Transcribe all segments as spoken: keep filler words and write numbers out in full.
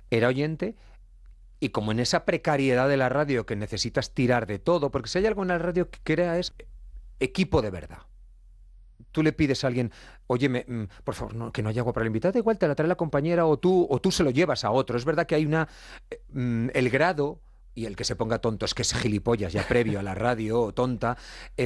era oyente. Y como en esa precariedad de la radio que necesitas tirar de todo, porque si hay algo en la radio que crea es equipo de verdad. Tú le pides a alguien, oye, me, mm, por favor, no, que no haya agua para el invitado, da igual, te la trae la compañera o tú, o tú se lo llevas a otro. Es verdad que hay una... eh, mm, el grado, y el que se ponga tonto es que es gilipollas ya previo a la radio o tonta,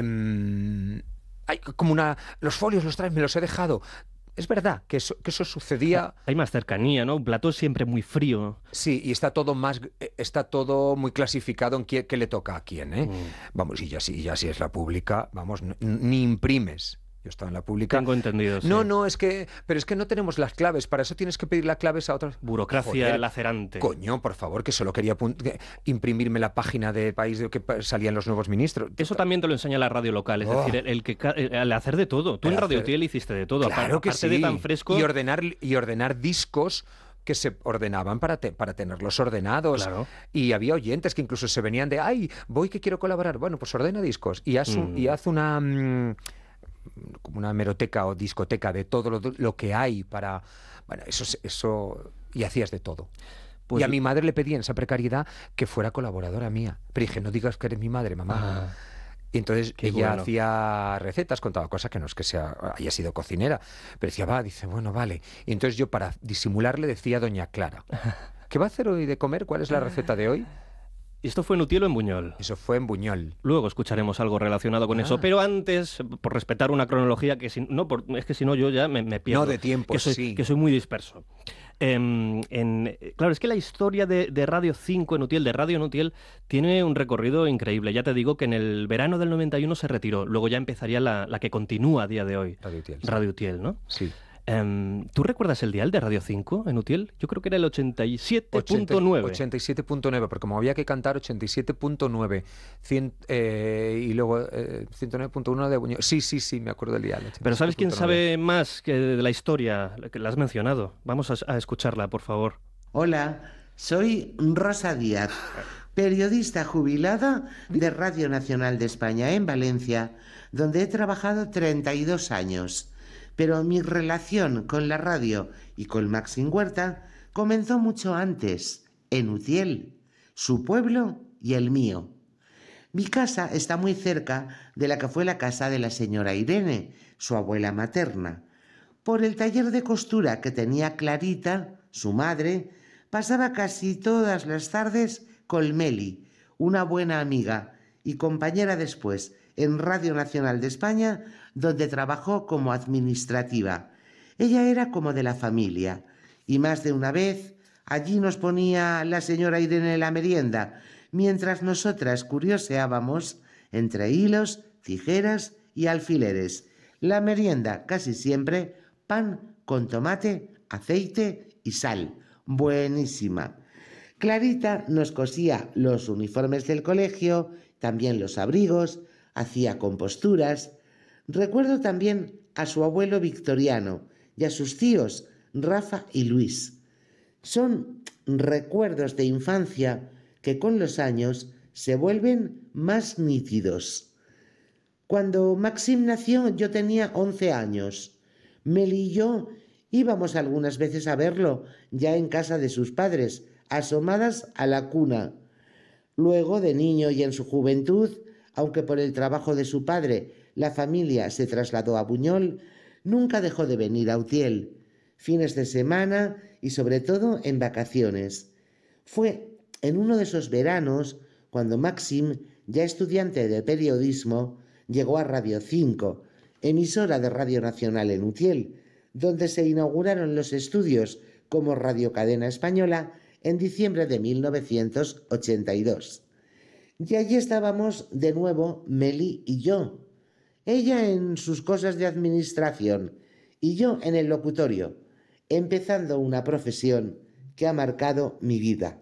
em, hay como una... Los folios los traes, me los he dejado. Es verdad que eso, que eso sucedía. Hay más cercanía, ¿no? Un plató siempre muy frío. Sí, y está todo más, eh, está todo muy clasificado en qué, qué le toca a quién, ¿eh? Mm, Vamos, y ya si, ya si es la pública, vamos, n- ni imprimes. Yo estaba en la pública. tengo entendido, sí. No, no, es que, pero es que no tenemos las claves, para eso tienes que pedir las claves a otros. Burocracia Joder, lacerante. coño, por favor, que solo quería apun- que- imprimirme la página de país de que pa- salían los nuevos ministros. Eso también te lo enseña la radio local, es Oh. decir, el, el que ca- el, el hacer de todo. Tú El en Radio hacer- Utiel hiciste de todo. Claro apar- que aparte sí. de tan fresco. Y ordenar, y ordenar discos que se ordenaban para, te- para tenerlos ordenados. Claro. Y había oyentes que incluso se venían de, ay, voy que quiero colaborar. Bueno, pues ordena discos y haz, un- Mm. y haz una... mm, como una hemeroteca o discoteca de todo lo, lo que hay para... Bueno, eso, es- eso... Y hacías de todo. Pues- Y a mi madre le pedí en esa precariedad que fuera colaboradora mía. Pero dije, no digas que eres mi madre, mamá. Ah, Y entonces qué ella bueno. hacía recetas, contaba cosas que no es que sea, haya sido cocinera, pero decía, va, dice, bueno, vale. Y entonces yo para disimularle decía doña Clara, ¿qué va a hacer hoy de comer? ¿Cuál es la receta de hoy? ¿Esto fue en Utiel o en Buñol? Eso fue en Buñol. Luego escucharemos algo relacionado con Ah. eso, pero antes, por respetar una cronología que si, no, por- es que si no yo ya me, me pierdo. No, de tiempo, que soy, sí. que soy muy disperso. Em, en- claro, es que la historia de, de Radio cinco en Utiel, de Radio en Utiel, tiene un recorrido increíble. Ya te digo que en el verano del noventa y uno se retiró, luego ya empezaría la, la que continúa a día de hoy, Radio Utiel. Sí. Radio Utiel, ¿no? Sí. Em, ¿Tú recuerdas el dial de Radio cinco en Utiel? Yo creo que era el ochenta y siete punto nueve. ochenta y siete punto nueve, porque como había que cantar ochenta y siete punto nueve cien, eh, y luego eh, ciento nueve punto uno de Buñol. Sí, sí, sí, me acuerdo del dial. Pero ¿sabes quién ochenta y siete punto nueve. sabe más que de la historia? Que la has mencionado. Vamos a, a escucharla, por favor. Hola, soy Rosa Díaz, periodista jubilada de Radio Nacional de España en Valencia, donde he trabajado treinta y dos años. Pero mi relación con la radio y con Maxim Huerta comenzó mucho antes, en Utiel, su pueblo y el mío. Mi casa está muy cerca de la que fue la casa de la señora Irene, su abuela materna. Por el taller de costura que tenía Clarita, su madre, pasaba casi todas las tardes con Meli, una buena amiga y compañera después en Radio Nacional de España, donde trabajó como administrativa. Ella era como de la familia, y más de una vez allí nos ponía la señora Irene la merienda, mientras nosotras curioseábamos entre hilos, tijeras y alfileres. La merienda casi siempre pan con tomate, aceite y sal. Buenísima. Clarita nos cosía los uniformes del colegio, también los abrigos, hacía composturas. Recuerdo también a su abuelo Victoriano y a sus tíos Rafa y Luis. Son recuerdos de infancia que con los años se vuelven más nítidos. Cuando Maxim nació yo tenía once años. Meli y yo íbamos algunas veces a verlo ya en casa de sus padres, asomadas a la cuna. Luego, de niño y en su juventud, aunque por el trabajo de su padre la familia se trasladó a Buñol, nunca dejó de venir a Utiel, fines de semana y sobre todo en vacaciones. Fue en uno de esos veranos cuando Maxim, ya estudiante de periodismo, llegó a Radio cinco, emisora de Radio Nacional en Utiel, donde se inauguraron los estudios como radiocadena española en diciembre de mil novecientos ochenta y dos. Y allí estábamos de nuevo Meli y yo, ella en sus cosas de administración y yo en el locutorio, empezando una profesión que ha marcado mi vida.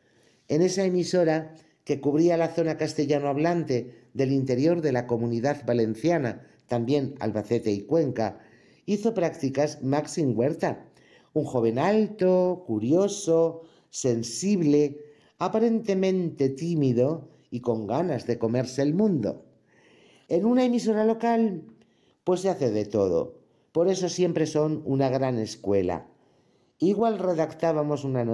En esa emisora, que cubría la zona castellano hablante del interior de la Comunidad Valenciana, también Albacete y Cuenca, hizo prácticas Maxim Huerta, un joven alto, curioso, sensible, aparentemente tímido y con ganas de comerse el mundo. En una emisora local, pues se hace de todo. Por eso siempre son una gran escuela. Igual redactábamos una